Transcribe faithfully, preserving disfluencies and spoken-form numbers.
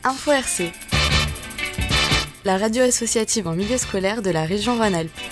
Info R C, la radio associative en milieu scolaire de la région Rhône-Alpes.